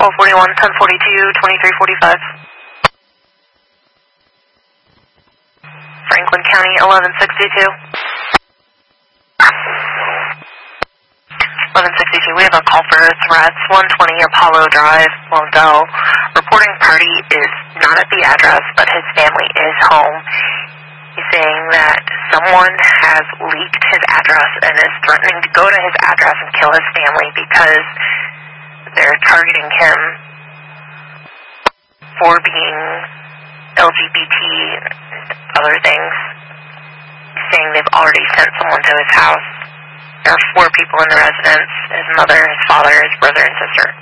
1241, 1042, 2345. Franklin County, 1162. 1162, we have a call for threats, 120 Apollo Drive, Longdell. Reporting party is not at the address, but his family is home. He's saying that someone has leaked his address and is threatening to go to his address and kill his family because they're targeting him for being LGBT and other things. He's saying they've already sent someone to his house. There are 4 people in the residence, his mother, his father, his brother, and sister.